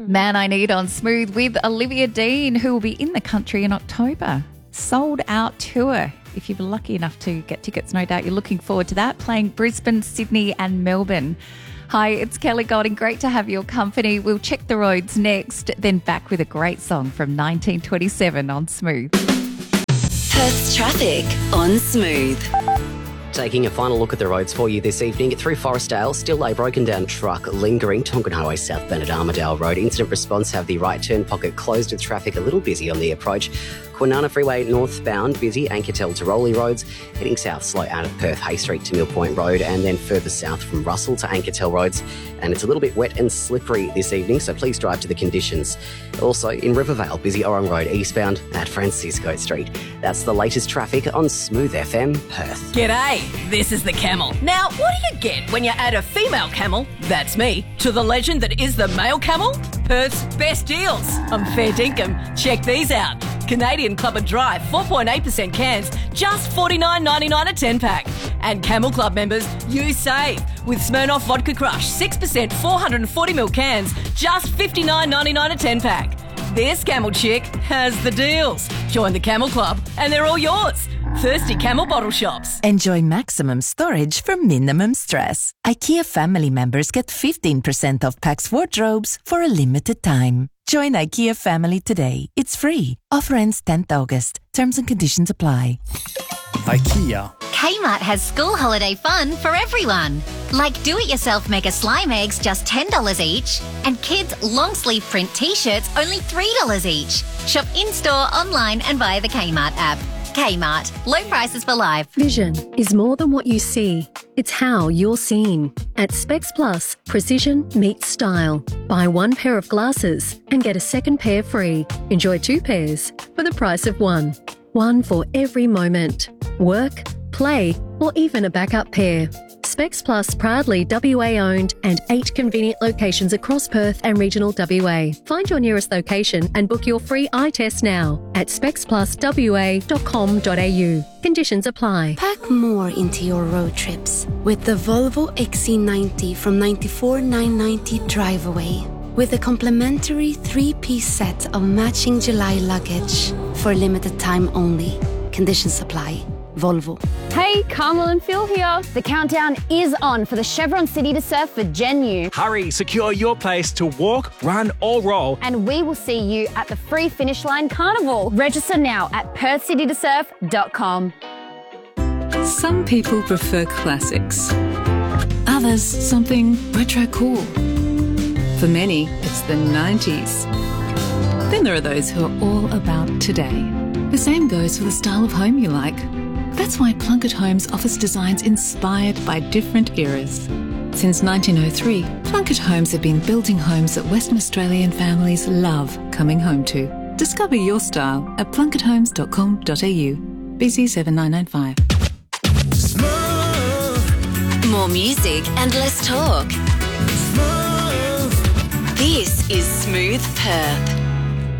Man I Need on Smooth with Olivia Dean, who will be in the country in October. Sold out tour. If you were lucky enough to get tickets, no doubt you're looking forward to that. Playing Brisbane, Sydney and Melbourne. Hi, it's Kelly Golding. Great to have your company. We'll check the roads next, then back with a great song from 1927 on Smooth. Perth's traffic on Smooth. Taking a final look at the roads for you this evening. Through Forestdale, still a broken down truck lingering. Tonkin Highway southbound at Armidale Road. Incident response have the right turn pocket closed with traffic a little busy on the approach. Kwinana Freeway northbound busy, Anketel to Rowley Roads. Heading south slow out of Perth Hay Street to Mill Point Road, and then further south from Russell to Anketel Roads. And it's a little bit wet and slippery this evening, so please drive to the conditions. Also in Rivervale, busy Orong Road eastbound at Francisco Street. That's the latest traffic on Smooth FM Perth. G'day, this is the Camel. Now, what do you get when you add a female camel, that's me, to the legend that is the male camel? Perth's best deals. I'm fair dinkum. Check these out. Canadian Club Dry 4.8% cans, just $49.99 a 10-pack. And Camel Club members, you save with Smirnoff Vodka Crush 6% 440ml cans, just $59.99 a 10-pack. This Camel chick has the deals. Join the Camel Club and they're all yours. Thirsty Camel bottle shops. Enjoy maximum storage for minimum stress. IKEA family members get 15% off Pax wardrobes for a limited time. Join IKEA family today. It's free. Offer ends 10th August. Terms and conditions apply. IKEA. Kmart has school holiday fun for everyone. Like do-it-yourself mega slime eggs, just $10 each. And kids' long-sleeve print t-shirts, only $3 each. Shop in-store, online and via the Kmart app. Kmart. Low prices for life. Vision is more than what you see. It's how you're seen. At Specs Plus, precision meets style. Buy one pair of glasses and get a second pair free. Enjoy two pairs for the price of one. One for every moment. Work, play, or even a backup pair. Specs Plus proudly WA-owned and 8 convenient locations across Perth and regional WA. Find your nearest location and book your free eye test now at specspluswa.com.au. Conditions apply. Pack more into your road trips with the Volvo XC90 from $94,990 drive away. With a complimentary 3-piece set of matching July luggage for limited time only. Conditions apply. Volvo. Hey, Carmel and Phil here. The countdown is on for the Chevron City to Surf for Gen U. Hurry, secure your place to walk, run or roll. And we will see you at the Free Finish Line Carnival. Register now at perthcitytosurf.com. Some people prefer classics. Others, something retro cool. For many, it's the 90s. Then there are those who are all about today. The same goes for the style of home you like. That's why Plunkett Homes offers designs inspired by different eras. Since 1903, Plunkett Homes have been building homes that Western Australian families love coming home to. Discover your style at plunketthomes.com.au. BC 7995. More music and less talk. This is Smooth Perth.